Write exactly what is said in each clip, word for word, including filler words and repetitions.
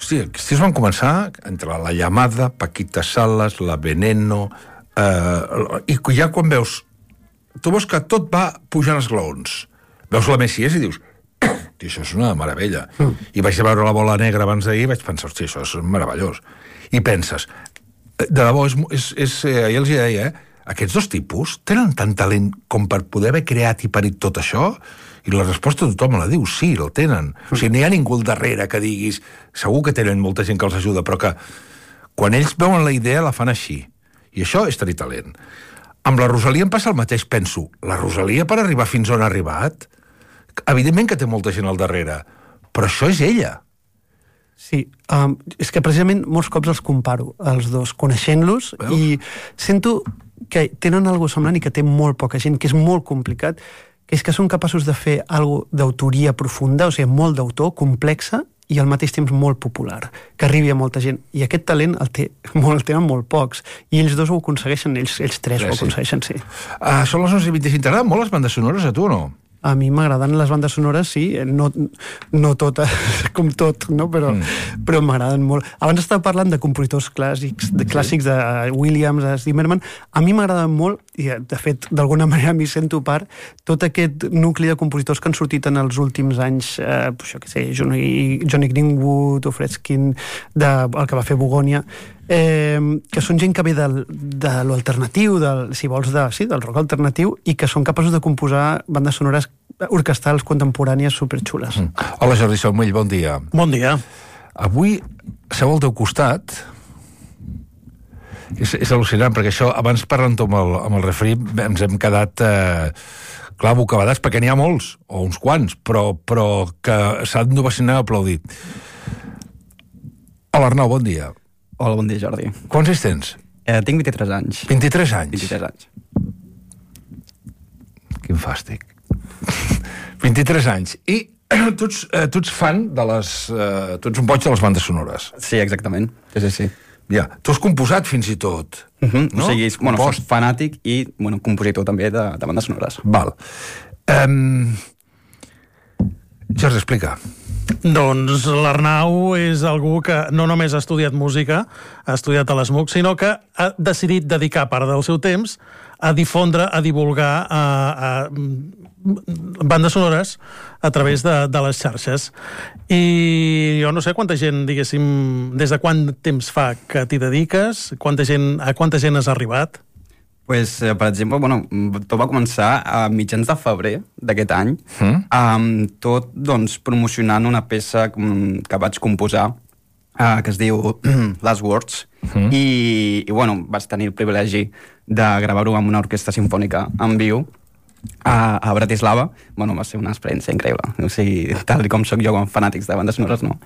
hòstia, aquests van començar entre la Llamada, Paquita Salas, la Veneno, eh, i ja quan veus, tu veus que tot va pujant els glaons, veus la Messies i dius, i això és una meravella. Mm. I vaig veure la Bola Negra abans d'ahir i vaig pensar, hòstia, això és meravellós. I penses, de debò, és, és, és, eh, ja els deia, eh, aquests dos tipus tenen tant talent com per poder haver creat i parit tot això? I la resposta tothom la diu, sí, el tenen. Mm. O sigui, no hi ha ningú al darrere que diguis, segur que tenen molta gent que els ajuda, però que quan ells veuen la idea la fan així. I això és tenir talent. Amb la Rosalia em passa el mateix, penso, la Rosalia per arribar fins on ha arribat, evidentment que té molta gent al darrere, però això és ella. Sí, um, és que precisament molts cops els comparo, els dos, coneixent-los, i sento que tenen alguna cosa semblant i que té molt poca gent, que és molt complicat, que és que són capaços de fer alguna cosa d'autoria profunda, o sigui, molt d'autor, complexa, i al mateix temps molt popular, que arribi a molta gent. I aquest talent el, té, molt, el tenen molt pocs, i ells dos ho aconsegueixen, ells, ells tres sí, ho aconsegueixen, sí. sí. Uh, són les onze i vint-i-cinc, t'agraden molt les bandes sonores a tu o no? A mi m'agraden les bandes sonores, sí, no, no totes, com tot, no? però, mm. però m'agraden molt. Abans estava parlant de compositors clàssics, de clàssics de Williams, de Zimmerman. A mi m'agraden molt, i de fet, d'alguna manera m'hi sento part, tot aquest nucli de compositors que han sortit en els últims anys, eh, això que sé, Johnny, Johnny Greenwood o Fredkin, de, el que va fer Bogònia, Eh, que són gent que ve del, de l'alternatiu, del, si vols, de, sí, del rock alternatiu, i que són capaços de composar bandes sonores orquestrals contemporànies superxules. Mm. Hola, Jordi Saumell, bon dia. Bon dia. Avui seu al teu costat. És, és al·lucinant, perquè això, abans parlant-ho amb el, amb el refri, ens hem quedat... Eh, clar, bocabadats, perquè n'hi ha molts, o uns quants, però, però que s'han d'ovacionar a aplaudir. Hola, Arnau, bon dia. Hola, bon dia, Jordi. Quants anys tens? Eh, tinc vint-i-tres anys. vint-i-tres anys? vint-i-tres anys. Quin fàstic. vint-i-tres anys. I tu ets, eh, tu ets fan de les... Eh, tu ets un boig de les bandes sonores. Sí, exactament. Sí, sí, sí. Ja. Tu has composat fins i tot. Uh-huh. No? O sigui, bueno, soc fanàtic i bueno, compositor també de, de bandes sonores. Val. Um... Jordi, explica. Doncs l'Arnau és algú que no només ha estudiat música, ha estudiat a l'ESMUC, sinó que ha decidit dedicar part del seu temps a difondre, a divulgar a, a bandes sonores a través de, de les xarxes. I jo no sé quanta gent, diguéssim, des de quant temps fa que t'hi dediques, quanta gent, a quanta gent has arribat? Pues, eh, per exemple, bueno, tot va començar a mitjans de febrer d'aquest any, mm. amb tot doncs, promocionant una peça que vaig composar, eh, que es diu Last Words, mm. i, i bueno, vaig tenir el privilegi de gravar-ho amb una orquestra simfònica en viu a, a Bratislava. Bueno, va ser una experiència increïble. O sigui, tal com soc jo com fanàtics de bandes sonores, no.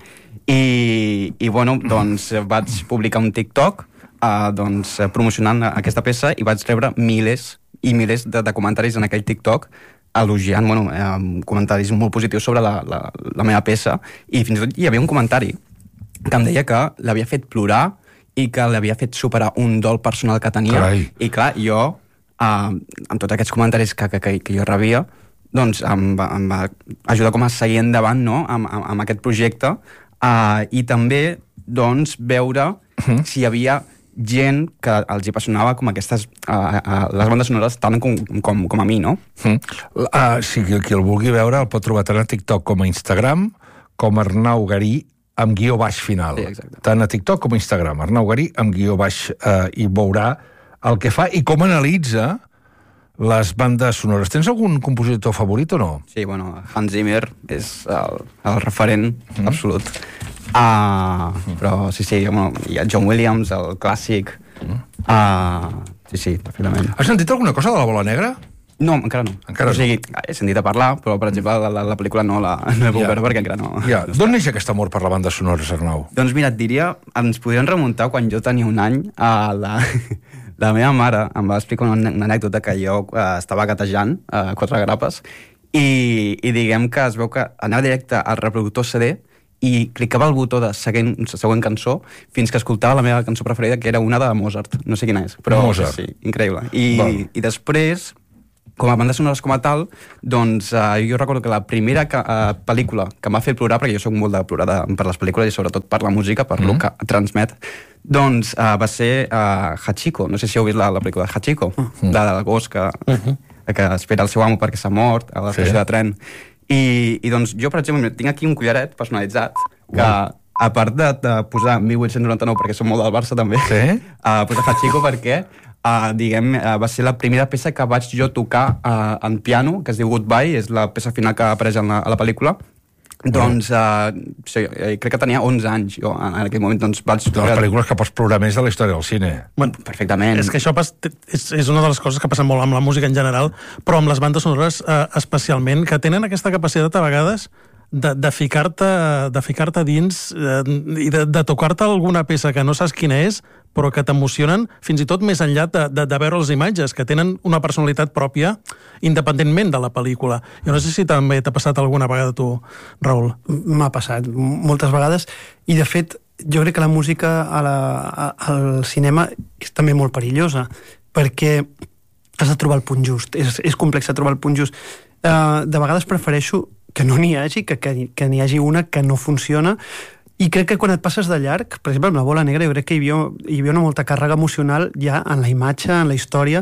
I, i bueno, doncs vaig publicar un TikTok Uh, doncs, uh, promocionant aquesta peça i vaig rebre milers i milers de, de comentaris en aquell TikTok elogiant, bueno, eh, comentaris molt positius sobre la, la, la meva peça, i fins i tot hi havia un comentari que em deia que l'havia fet plorar i que l'havia fet superar un dol personal que tenia. Carai. I clar, jo eh, amb tots aquests comentaris que, que, que, que jo rebia, doncs em va, em va ajudar com a seguir endavant, no?, amb, amb, amb aquest projecte, eh, i també doncs veure uh-huh. si hi havia gent que els hi apassionava com aquestes uh, uh, les bandes sonores tant com, com, com a mi, no? Mm. Uh, si qui el vulgui veure el pot trobar tant a TikTok com a Instagram, com Arnau Garí amb guió baix final. Sí, exacte. Tant a TikTok com a Instagram, Arnau Garí amb guió baix, uh, i veurà el que fa i com analitza les bandes sonores. Tens algun compositor favorit o no? Sí, bueno, Hans Zimmer és el, el referent mm. absolut. Uh, però sí, sí, bueno, hi ha John Williams, el clàssic. Uh, sí, sí, perfectament. Has sentit alguna cosa de la Bola Negra? No, encara no. Encara o sigui, no. He sentit a parlar, però, per exemple, la, la, la pel·lícula no la no he pogut veure perquè encara no... Ja. D'on neix aquest amor per la banda sonora, Arnau? Doncs mira, et diria, ens podríem remuntar quan jo tenia un any a la... La meva mare em va explicar una, una anècdota que jo uh, estava gatejant a uh, quatre grapes i, i diguem que es veu que anava directe al reproductor C D i clicava el botó de següent, següent cançó fins que escoltava la meva cançó preferida, que era una de Mozart. No sé quina és, però Mozart. Sí, increïble. I, i després com a bandes sonores com a tal, doncs uh, jo recordo que la primera que, uh, pel·lícula que m'ha fet plorar, perquè jo soc molt de plorar de, per les pel·lícules i sobretot per la música, per mm. el que transmet, doncs uh, va ser uh, Hachiko. No sé si heu vist la, la pel·lícula de Hachiko, mm. la del gos que, mm-hmm. que espera el seu amo perquè s'ha mort a l'estació sí. de tren. I, I doncs jo, per exemple, tinc aquí un collaret personalitzat que... Mm. A part de, de posar mil vuit-cents noranta-nou, perquè som molt del Barça també, sí? uh, posar Hachiko perquè uh, diguem, uh, va ser la primera peça que vaig jo tocar uh, en piano, que es diu Goodbye, és la peça final que apareix en la, a la pel·lícula. Doncs uh, sí, crec que tenia onze anys jo en aquell moment, doncs vaig... De les pel·lícules que pots plorar més de la història del cine. Bueno, perfectament. És que això pas, és, és una de les coses que passen molt amb la música en general, però amb les bandes sonores eh, especialment, que tenen aquesta capacitat a vegades de, de ficar-te de ficar-te dins eh, i de, de tocar-te alguna peça que no saps quina és, però que t'emocionen fins i tot més enllà de, de, de veure les imatges, que tenen una personalitat pròpia independentment de la pel·lícula. Jo no sé si també t'ha passat alguna vegada a tu, Raül. M'ha passat moltes vegades, i de fet jo crec que la música a la, a, al cinema és també molt perillosa, perquè has de trobar el punt just, és, és complex trobar el punt just. Uh, de vegades prefereixo que no n'hi hagi, que, que, que n'hi hagi una que no funciona, i crec que quan et passes de llarg, per exemple, amb la Bola Negra, jo crec que hi havia, hi havia una molta càrrega emocional ja en la imatge, en la història,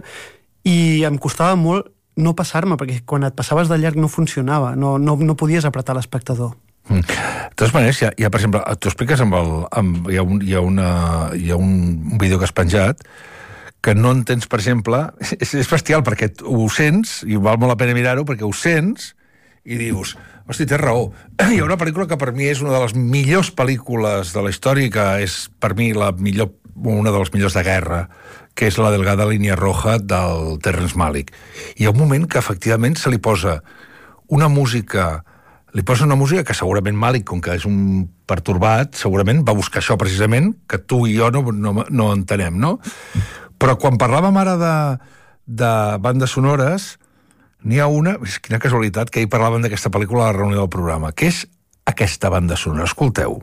i em costava molt no passar-me, perquè quan et passaves de llarg no funcionava, no, no, no podies apretar l'espectador. Mm. De totes maneres, hi ha, hi ha per exemple, t'ho expliques amb el... Amb, hi, ha un, hi, ha una, hi ha un vídeo que has penjat que no entens, per exemple... És, és bestial, perquè ho sents, i val molt la pena mirar-ho, perquè ho sents i dius... Hosti, tens raó. Hi ha una pel·lícula que per mi és una de les millors pel·lícules de la història, que és per mi la millor, una de les millors de guerra, que és La delgada línia roja del Terrence Malick. Hi ha un moment que efectivament se li posa una música... Li posa una música que segurament Malick, com que és un pertorbat, segurament va buscar això precisament, que tu i jo no, no, no entenem, no? Però quan parlàvem ara de, de bandes sonores... N'hi ha una, quina casualitat, que ahir parlàvem d'aquesta pel·lícula a la reunió del programa, que és aquesta banda sonora. Escolteu.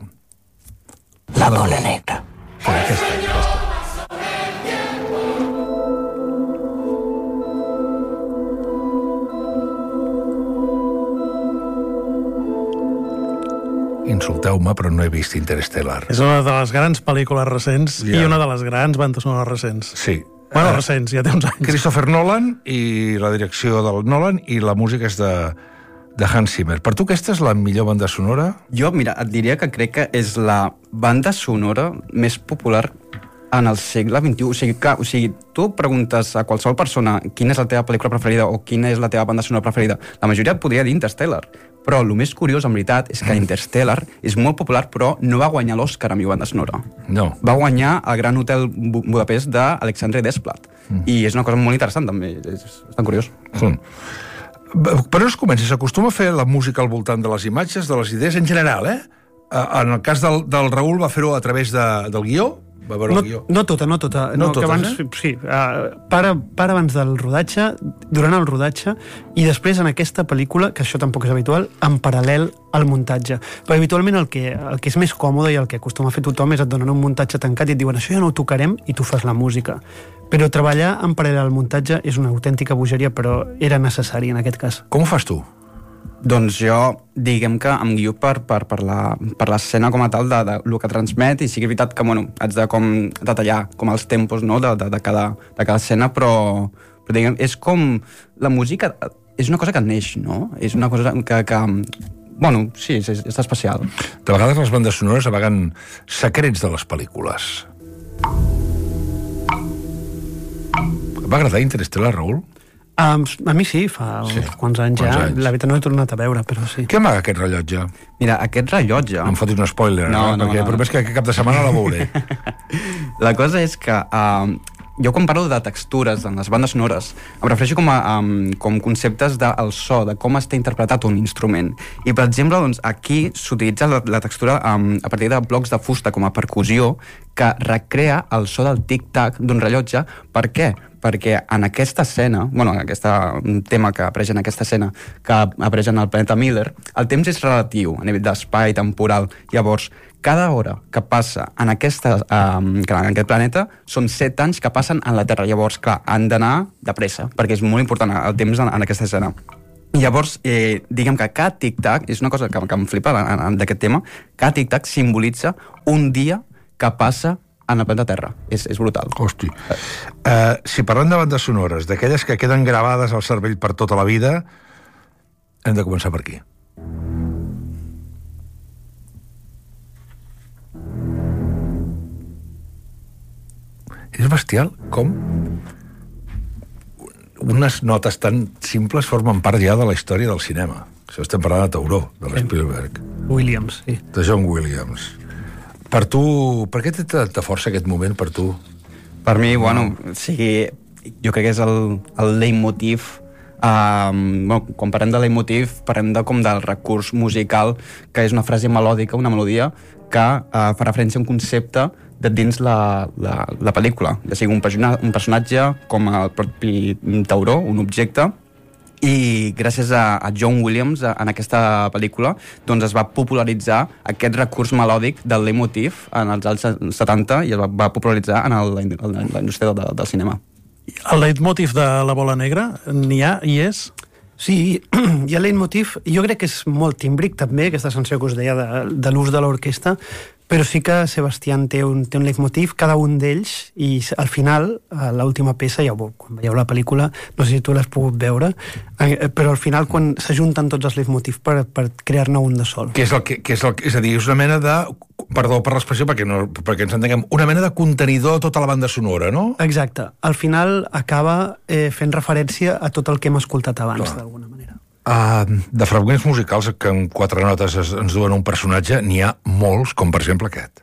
La Bola Negra. Sí, aquesta, aquesta. Insulteu-me, però no he vist Interstellar. És una de les grans pel·lícules recents yeah. i una de les grans bandes sonores recents. Sí. Bueno, recents, ja té uns anys. Christopher Nolan, i la direcció del Nolan, i la música és de, de Hans Zimmer. Per tu aquesta és la millor banda sonora? Jo, mira, et diria que crec que és la banda sonora més popular en el segle vint-i-u. O sigui, clar, o sigui, tu preguntes a qualsevol persona quina és la teva pel·lícula preferida o quina és la teva banda sonora preferida. La majoria et podria dir Interstellar. Però el més curiós, en veritat, és que Interstellar és molt popular, però no va guanyar l'Oscar a millor banda sonora. No. Va guanyar el Gran Hotel Budapest d'Alexandre Desplat. Mm. I és una cosa molt interessant, també. És, és tan curiós. Mm. Per on es comença? S'acostuma a fer la música al voltant de les imatges, de les idees, en general, eh? En el cas del, del Raül va fer-ho a través de, del guió? Va veure no, el guió. no tota, no tota. No, no totes, que abans, eh? Sí, uh, para, para abans del rodatge, durant el rodatge, i després en aquesta pel·lícula, que això tampoc és habitual, en paral·lel al muntatge. Però habitualment el que, el que és més còmode i el que acostuma a fer tothom és et donen un muntatge tancat i et diuen això ja no ho tocarem i tu fas la música. Però treballar en paral·lel al muntatge és una autèntica bogeria, però era necessari en aquest cas. Com ho fas tu? Doncs jo, diguem que em guio per, per, per, la, per l'escena com a tal de, de, de lo que transmet, i sí que és veritat que bueno, haig de com detallar com els tempos, no, de, de, de, cada, de cada escena, però, però diguem, és com... La música és una cosa que neix, no? És una cosa que... que bueno, sí, és, és especial. De vegades les bandes sonores amaguen secrets de les pel·lícules. Et va agradar Interstellar, Raül? Um, a mi sí, fa sí. uns quants anys ja. Anys. La veritat no he tornat a veure, però sí. Què amaga aquest rellotge? Mira, aquest rellotge... No em fotis un spoiler, no, eh? no, Perquè no. només que, que cap de setmana la veuré. La cosa és que... Uh, jo quan parlo de textures en les bandes sonores em refereixo com a um, com conceptes del so, de com està interpretat un instrument. I, per exemple, doncs, aquí s'utilitza la, la textura um, a partir de blocs de fusta com a percussió que recrea el so del tic-tac d'un rellotge. Per què? Perquè en aquesta escena, bueno, en aquest tema que apareix en aquesta escena, que apareix en el planeta Miller, el temps és relatiu a nivell d'espai temporal. Llavors, cada hora que passa en, aquesta, um, en aquest planeta són set anys que passen en la Terra. Llavors, clar, han d'anar de pressa, perquè és molt important el temps en, en aquesta escena. I llavors, eh, diguem que cada tic-tac, és una cosa que, que em flipa d'aquest tema, cada tic-tac simbolitza un dia que passa en el planeta Terra. És, és brutal. Hosti. Uh, si parlem de bandes sonores, d'aquelles que queden gravades al cervell per tota la vida, hem de començar per aquí. És bestial com unes notes tan simples formen part ja de la història del cinema. Això estem parlant de Tauró, de l'Spielberg. Williams, sí. De John Williams. Per tu, per què té tanta força aquest moment per tu? Per mi, bueno, o sigui, jo crec que és el, el leitmotiv. Um, bueno, quan parlem de leitmotiv, parlem de, com del recurs musical, que és una frase melòdica, una melodia, que uh, fa referència a un concepte de dins la, la, la pel·lícula, ja sigui un, persona, un personatge com el propi Tauró, un objecte, i gràcies a, a John Williams en aquesta pel·lícula doncs es va popularitzar aquest recurs melòdic del leitmotiv en els anys setanta i es va, va popularitzar en, el, en la indústria del, del cinema. El leitmotiv de La Bola Negra n'hi ha, hi és? Sí, hi ha leitmotiv, jo crec que és molt tímbric també, aquesta sensació que us deia de, de l'ús de l'orquestra, però sí que Sebastián té un, té un leitmotiv, cada un d'ells, i al final, a l'última peça, ja ho, quan veieu la pel·lícula, no sé si tu l'has pogut veure, eh, però al final quan s'ajunten tots els leitmotivs per, per crear-ne un de sol. Que és, el que, que és, el, és a dir, és una mena de, perdó per l'expressió, perquè, no, perquè ens entenguem, una mena de contenidor a tota la banda sonora, no? Exacte. Al final acaba eh, fent referència a tot el que hem escoltat abans, d'alguna manera. Uh, de fragments musicals que en quatre notes es, ens duen un personatge, n'hi ha molts, com per exemple aquest.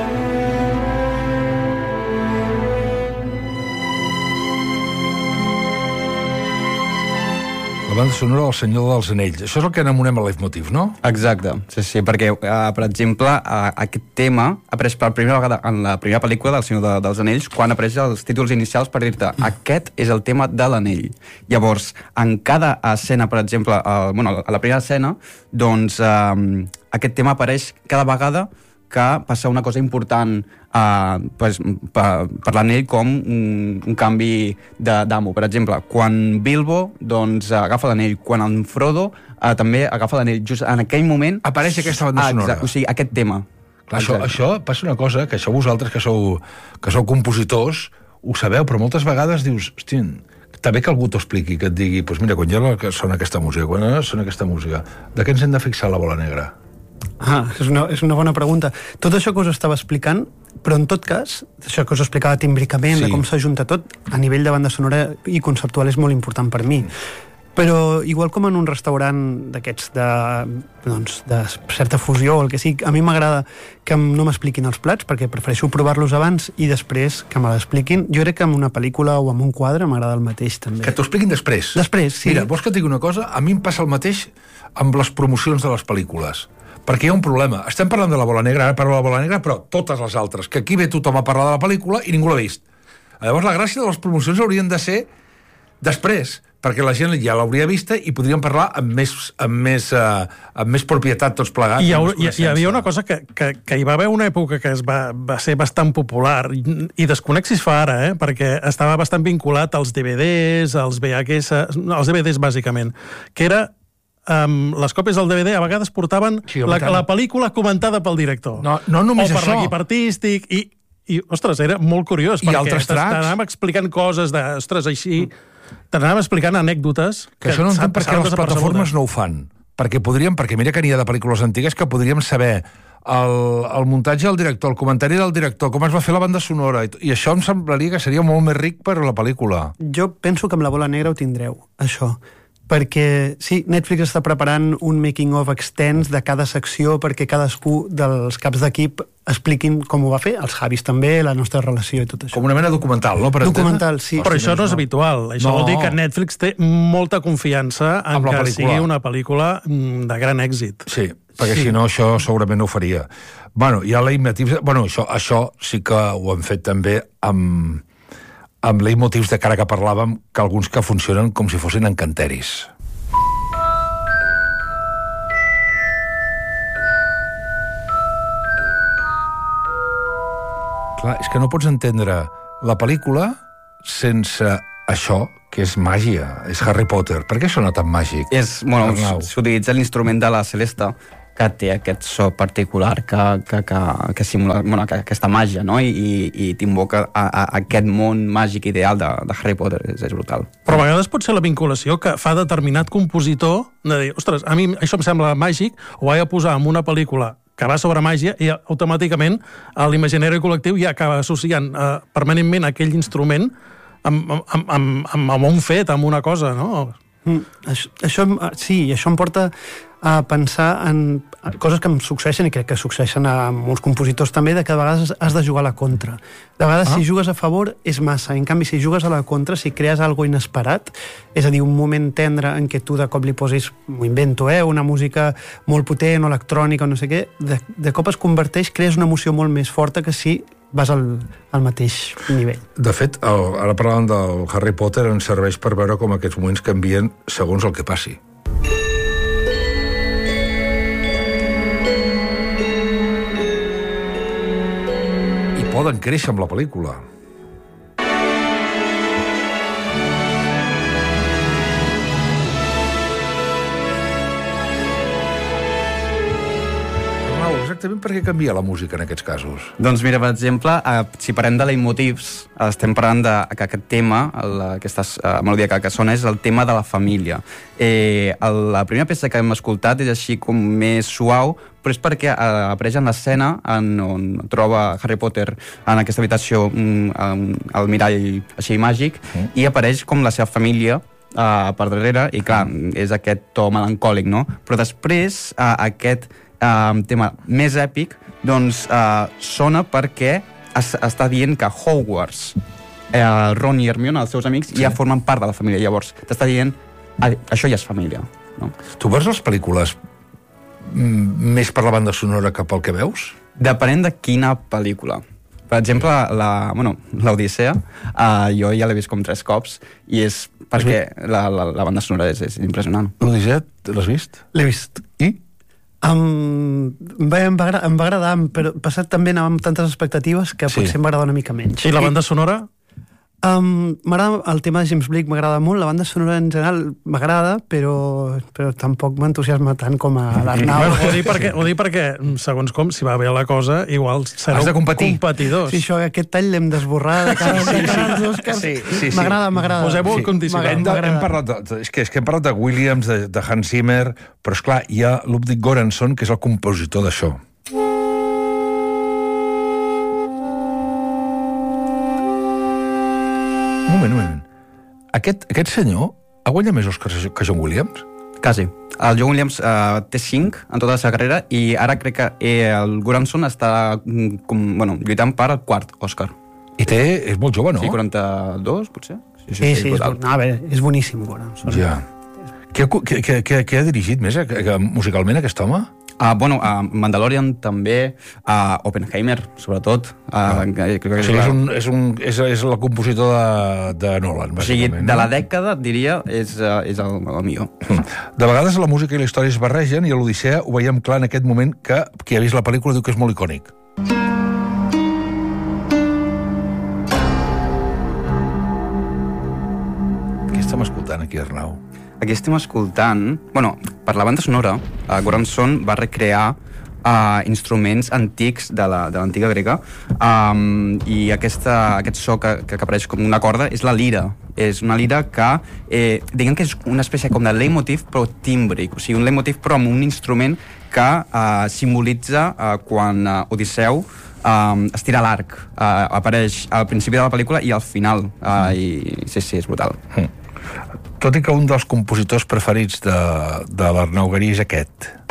La banda sonora del Senyor dels Anells. Això és el que anomenem el leitmotiv, no? Exacte, sí, sí, perquè, uh, per exemple, uh, aquest tema apareix per primera vegada en la primera pel·lícula del Senyor de, dels Anells, quan apareix els títols inicials per dir-te aquest és el tema de l'anell. Llavors, en cada escena, per exemple, uh, bueno, a la primera escena, doncs uh, aquest tema apareix cada vegada que passa una cosa important uh, pues, per, per l'anell com un, un canvi d'amo. Per exemple, quan Bilbo doncs, agafa l'anell, quan en Frodo uh, també agafa l'anell, just en aquell moment apareix aquesta banda sonora. Exacte, o sigui, aquest tema. Clar, això, això passa una cosa, que això vosaltres que sou, que sou compositors ho sabeu, però moltes vegades dius, hosti, està bé que algú t'ho expliqui, que et digui, doncs mira, quan ja sona aquesta música, quan ja sona aquesta música, de què ens hem de fixar La Bola Negra? Ah, és una, és una bona pregunta. Tot això que us estava explicant, però en tot cas, això que us explicava tímbricament, sí, de com s'ajunta tot, a nivell de banda sonora i conceptual és molt important per mi. Però igual com en un restaurant d'aquests de, doncs, de certa fusió o el que sigui, a mi m'agrada que no m'expliquin els plats, perquè prefereixo provar-los abans i després que me l'expliquin. Jo crec que en una pel·lícula o en un quadre m'agrada el mateix, també. Que t'ho expliquin després? Després, sí. Mira, vols que et digui una cosa? A mi em passa el mateix amb les promocions de les pel·lícules. Perquè hi ha un problema. Estem parlant de La Bola Negra, ara parlo de La Bola Negra, però totes les altres, que aquí ve tothom a parlar de la pel·lícula i ningú l'ha vist. Llavors la gràcia de les promocions haurien de ser després, perquè la gent ja l'hauria vista i podríem parlar amb més, amb més, uh, amb més propietat tots plegats. I hi, ha, hi, hi havia una cosa que, que, que hi va haver una època que es va, va ser bastant popular, i, i desconexis fa ara, eh, perquè estava bastant vinculat als D V Ds, als V H S, als D V Ds bàsicament, que era Um, les còpies del D V D a vegades portaven sí, la, la pel·lícula comentada pel director. No, no només o per això. l'equip artístic. I, I, ostres, era molt curiós. I altres tracks. T'anàvem explicant coses de, ostres, així... T'anàvem explicant anècdotes que, que això no entenc perquè les plataformes no ho fan. Perquè podríem, perquè mira que n'hi ha de pel·lícules antigues que podríem saber el, el muntatge del director, el comentari del director, com es va fer la banda sonora, i, i això em semblaria que seria molt més ric per a la pel·lícula. Jo penso que amb La Bola Negra ho tindreu, això. Perquè, sí, Netflix està preparant un making-of extens de cada secció perquè cadascú dels caps d'equip expliquin com ho va fer, els Javis també, la nostra relació i tot això. Com una mena documental, no? Per documental, sí. Però això no és habitual. Això no. Vol dir que Netflix té molta confiança en que pel·lícula. Sigui una pel·lícula de gran èxit. Sí, perquè sí. Si no això segurament no ho faria. Bueno, hi ha leitmotivs... Bueno, això, això sí que ho hem fet també amb... amb leitmotivs de cara que parlàvem, que alguns que funcionen com si fossin encanteris. Clar, és que no pots entendre la pel·lícula sense això, que és màgia, és Harry Potter. Per què sona tan màgic? És, bueno, Arnau. s'utilitza l'instrument de la Celesta, que té aquest so particular que, que, que, que simula bueno, que, aquesta màgia, no? I, i, i t'invoca a, a aquest món màgic ideal de, de Harry Potter. És, és brutal. Però a vegades pot ser la vinculació que fa determinat compositor de dir, ostres, a mi això em sembla màgic, ho vaig a posar en una pel·lícula que va sobre màgia i automàticament l'imaginari col·lectiu ja acaba associant eh, permanentment aquell instrument amb, amb, amb, amb, amb un fet, amb una cosa, no? Mm, això, això, sí, això em porta a pensar en coses que em succeeixen i crec que succeeixen a molts compositors també, de que a vegades has de jugar a la contra. De vegades ah. si jugues a favor és massa, en canvi si jugues a la contra, si crees algo inesperat, és a dir, un moment tendre en què tu de cop li posis, m'ho invento, eh, una música molt potent o electrònica o no sé què, de, de cop es converteix, crees una emoció molt més forta que si vas al, al mateix nivell. De fet, el, ara parlant del Harry Potter ens serveix per veure com aquests moments canvien segons el que passi. I poden créixer amb la pel·lícula. Exactament per què canvia la música en aquests casos? Doncs mira, per exemple, eh, si parlem de leitmotivs, estem parlant de que aquest tema, la, aquesta eh, melodia que, que sona, és el tema de la família. Eh, el, la primera peça que hem escoltat és així com més suau, però és perquè eh, apareix en l'escena en on troba Harry Potter en aquesta habitació mm, el mirall així màgic, mm. i apareix com la seva família eh, per darrere, i clar, és aquest to melancòlic, no? Però després eh, aquest Uh, tema més èpic, doncs uh, sona perquè es, està dient que Hogwarts, uh, Ron i Hermione, els seus amics, sí. ja formen part de la família. Llavors, t'està dient, ah, això ja és família. No? Tu veus les pel·lícules més per la banda sonora que pel que veus? Depenent de quina pel·lícula. Per exemple, la, bueno, l'Odissea, uh, jo ja l'he vist com tres cops, i és perquè la, la, la banda sonora és, és impressionant. L'Odissea, l'has vist? L'he vist. I? Um, bé, em, va agradar, em va agradar, però passat també anava amb tantes expectatives que sí. potser m'agrada una mica menys. I la banda sonora? Um, m'agrada el tema de James Blake, m'agrada molt, la banda sonora en general m'agrada, però, però tampoc m'entusiasma tant com a l'Arnau. Bueno, ho, dic perquè, ho dic perquè, segons com, si va bé la cosa, igual sereu has de competir. competidors. Sí, això, aquest tall l'hem d'esborrar de cara, sí, sí, de cara als Oscars. Sí, sí, sí. M'agrada, m'agrada. Posem-ho al condicional. Hem, de, hem parlat de, és, que, és que hem parlat de Williams, de, de Hans Zimmer, però esclar, hi ha Ludwig Göransson, que és el compositor d'això. Un moment, un moment. Aquest, aquest senyor ha guanyat més Oscars que John Williams? Quasi. El John Williams uh, té cinc en tota la seva carrera i ara crec que eh, el Göransson està com, bueno, lluitant per al quart Oscar. I té, és molt jove, no? Sí, quaranta-dos, potser? Sí, sí, sí, sí és, bon, a veure, és boníssim, Göransson. Ja. Què, què, què, què ha dirigit més que, que, musicalment aquest home? Uh, bueno, uh, Mandalorian també, uh, Oppenheimer, sobretot. Uh, ah. que, que, que o sigui, és, un, és, un, és, és el compositor de, de Nolan, o sigui, bàsicament. De la dècada, diria, és, uh, és el, el millor. De vegades la música i la història es barregen i a l'Odissea ho veiem clar en aquest moment que qui ha vist la pel·lícula diu que és molt icònic. Què estem escoltant aquí, Arnau? Aquí estem escoltant... Bueno, per la banda sonora, uh, Göransson va recrear uh, instruments antics de l'antiga grega, um, i aquesta, aquest so que, que apareix com una corda és la lira. És una lira que, eh, diguem que és una espècie com de leitmotiv, però tímbric. O sigui, un leitmotiv però amb un instrument que uh, simbolitza uh, quan uh, Odisseu um, estira l'arc. Uh, apareix al principi de la pel·lícula i al final. Uh, I sí, sí, és brutal. Mm. Tot i que un dels compositors preferits de, de l'Arnau Garí és aquest.